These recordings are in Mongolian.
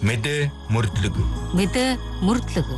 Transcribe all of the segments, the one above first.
Мэдээ мөрдлөг. Мэдээ мөрдлөг.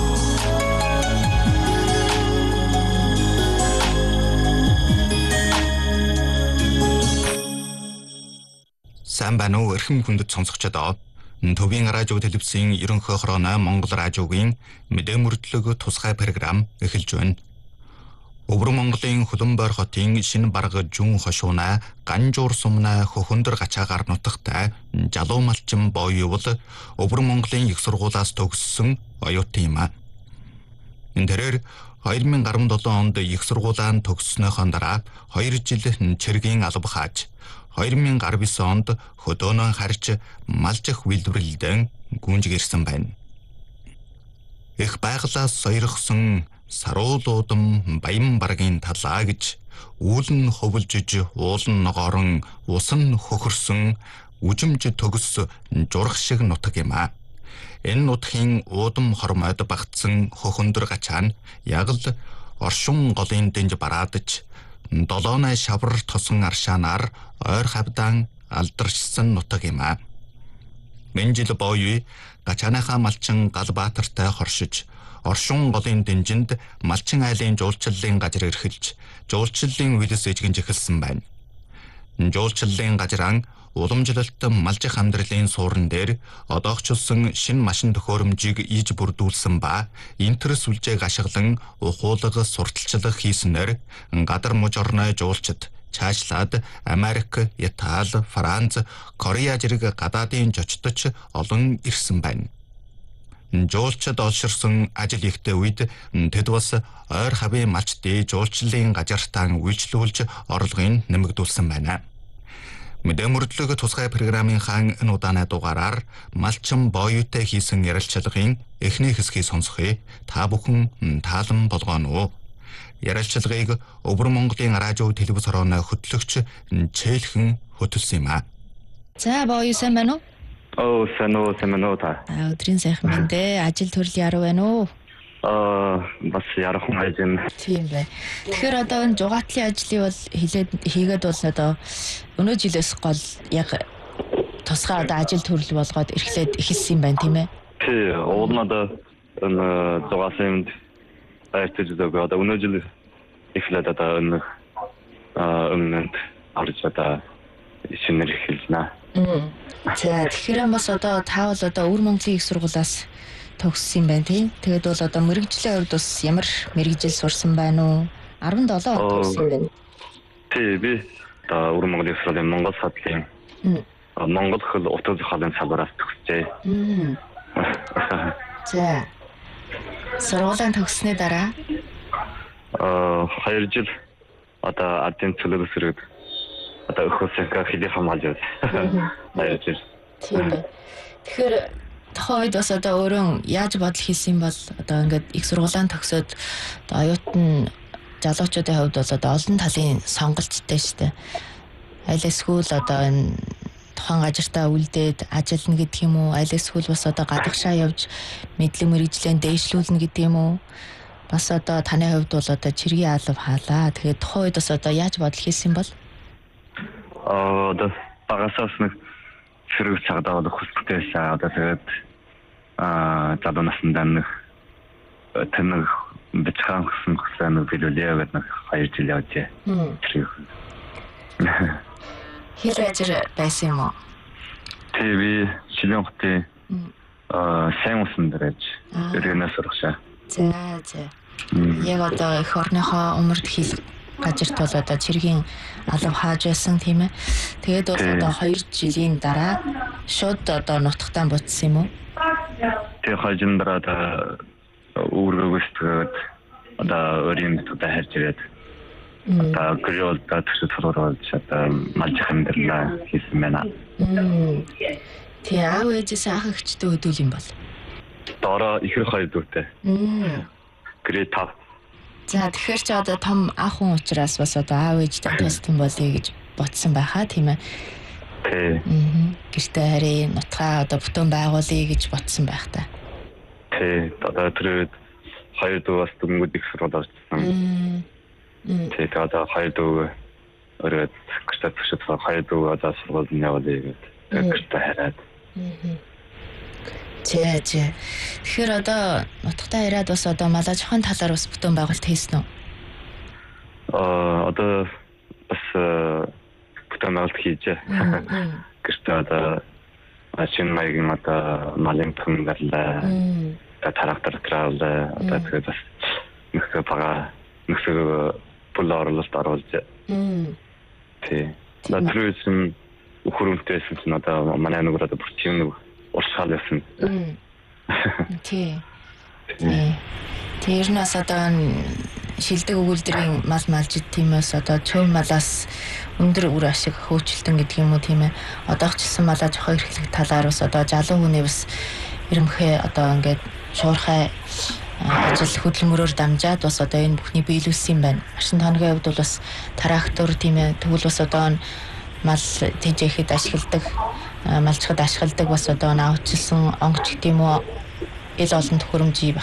Сайн байна уу эрхэм хүндэт сонсогчдоо. Төвийн радио телевизийн ерөнхий хорооны Монгол радиогийн мэдээ мөрдлөг тусгай програм эхэлж байна. Өвөр Монголын Хөлбөмбөр хотын шинэ бараг Жүн хошууна Ганжуур сумна хөхөндөр гачаагаар нутагтай Жалуу малчин боёвол Өвөр Монголын их сургуулиас төгссөн оюутан юм а. Энэ тэрээр 2017 онд их сургуулиан төгссөнөөс дараа 2 жил цэргийн алба хааж 2019 онд хөдөөнөө харж малжих үйлдвэрлэлдэн гүнжиг ирсэн байна. Их байгалаас сойрхсон саруулуудам баян баргийн талаа гэж үүлэн хөвөлжиж уулан ногоорон усан хөхөрсөн үжимж төгс журах шиг нутаг юм а. Энэ нутгийн уудам хормойд багтсан хөхөндөр гачаа нь яг л оршин голын дэнж бараадж долооны шавар тосон аршаанаар ойр хавдаан алдаршсан нутаг юм а. Менжил боёо гачааныхаа малчин Галбаатартай хоршиж оршин голын дэнжинд малчин айлын жуулчлалын газар эрхэлж жуулчлалын үйлс эжгэнж эхэлсэн байна. Жуулчлалын газраа уламжлалт малжих амьдралын суурин дээр одоогчлсон шин машин төхөөрөмжийг иж бүрдүүлсэн ба интерес үлжээг ашиглан ухуулга сурталчлах хийснээр гадар муж орны жуулчид цаашлаад Америк, Итали, Франц, Корея зэрэг гадаадын зочдч олон ирсэн байна. Жуулчид олширсан ажил ихтэй үед тэд бас ойр хавийн малчдын жуулчлалын газартаа үйлчлүүлж орлогыг нэмэгдүүлсэн байна. Мэдээ мөрдлөг тусгай програмын хаан энэ удааны дугаараар малчин боёотой хийсэн ярилцлагын эхний хэсгийг сонсохыг та бүхэн таалан болгоно уу? Ярилцлагыг Өвөр Монголын радио телевиз хорооны хөтлөгч Чэйлхэн хөтөлсөн юм а. За боёо сайн байна уу? Сайн уу та. Өдрийн сайхан байна дээ. Ажил төрөл яруу байна уу? Бас ярахын ажил. Тийм бай. Тэгэхээр одоо энэ жугаатлын ажлыг бол хийгээд бол одоо өнөө жилээс гол яг тусгай одоо ажил төрөл болгоод эхэлсэн юм байна тийм ээ. Тий, уулнада энэ зугаалын ажил одоо өнөө жил эхлээд одоо өмнөд орж одоо шинээр эхэлнэ. За тэгэхээр бас одоо та бол одоо Өвөр Монголын их сургуулиас төгссөн юм байна тийм. Тэгээд бол одоо мэрэгжлийн хувьд бас ямар мэрэгжил сурсан байна уу? 17 он төгссөн юм байна. Тий, би одоо Өвөр Монголын их сургуулийн Монгол садлын Монгол хэл утга зохиолын салбараас төгсжээ. За. Сургуулийн төгссөний дараа 2 жил одоо ардын цөлөөс ирээд одоо хөөсөнхөө хэлийг хамгаалж байна. Тийм ээ. Тэгэхээр тухайн үед бас одоо өөрөө яаж бодол хийсэн бол одоо ингээд их сургуулийн төгсөөд одоо оюутан залуучуудын хувьд бол одоо олон талын сонголттой шүү дээ. Аль эсвэл одоо энэ тухайн газартаа үлдээд ажиллана гэдэг юм уу? Аль эсвэл бас одоо гадагшаа явж мэдлэг мэрэгжлээ дээшлүүлнэ гэдэг юм уу? Бас одоо таны хувьд бол одоо чиргийн алба хаалаа. Тэгээд тухайн үед бас одоо яаж бодол хийсэн бол? Одоо багасаас нэг зэрэг цагдаа болох хүсэлтэйсэн. Одоо тэгээд залуу насндаа нэг тэнэг бичхан хүсэн билүүлээ гэдэг нэг 2 жил явжээ. Хэр ажир байсан юм уу? Тий, би Шилэн хотын сайн усан дээрж өргөнөөс сургашаа. За. Яг одоо их орныхоо умард хил газарт бол одоо цэргийн алба хааж байсан тийм ээ. Тэгээд бол одоо 2 жилийн дараа шууд одоо нутагтаа буцсан юм уу? Тэгээд хажин дараа өөргөөсгээд одоо өрийн нутагтаа харж ирээд одоо гэрэлдээ төсөв төрүүлж одоо малжих амьдралаа хийсэн байна. Тэгээ аав ээжээс ах эгчтэй хөдөл юм бол? Дараа ихэр хоёр дүүтэй. Гэрээ 5. За тэгэхээр ч одоо том ах хүн учраас бас одоо аав ээжтэй тусдан болъё гэж бодсон байхаа тийм ээ. Тий. Гэртээ харин нутгаа одоо бүтэн байгуулъя гэж бодсон байх та. Тий. Одоо тэр хоёр дүү бас дөнгөд их сургууль орсон. Тий. Одоо хоёр дүү өрөөд гэртээ төсөв хоёр дүү одоо сургуульд явуулъя гэдэг гэртээ хараад. Зэ. Тэгэхээр одоо нутагтаа ирээд бас одоо малаа жохон талаар бас бүтэн байгуулалт хийсэн үү? Одоо бас бүтэн байгуулалт хийж. Гэртээ одоо машин маягийн одоо малын түн гарлаа. Тарахтар траалаа. Одоо тэгээд бас нөхцөл пул оруулалт оруулж. Тий. Натрүйсэн өхөрөмтэйсэн одоо манай нэг одоо бүрчийн урсгал байсан. Тий. Тэрнээс одоо шилдэг өгүүлдрийн мал малж тиймээс одоо чөв малаас өндөр үр ашиг хөөцөлтөн гэдэг юм уу тийм ээ. Одоогчсан малаа жохоо эрхлэх талаар бас одоо залуу хүний бас ирэмхээ одоо ингээд шуурхай ажил хөдөлмөрөөр дамжаад бас одоо энэ бүхний биелүүлсэн юм байна. Машин тооногийн хувьд бол бас трактор тийм ээ тэгвэл бас одоо мал тэжээхэд ашигладаг малчхад ашигладаг бас одоо наавчилсан онгоч гэдэг юм уу ил олон төхөөрөмжийг